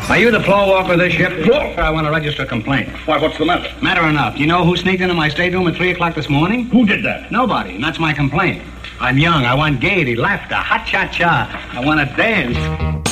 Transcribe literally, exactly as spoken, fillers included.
Are you the floor walker of this ship? Floor? I want to register a complaint. Why, what's the matter? Matter enough. You know who sneaked into my stateroom at three o'clock this morning? Who did that? Nobody, and that's my complaint. I'm young. I want gaiety, laughter, ha-cha-cha. I want to dance.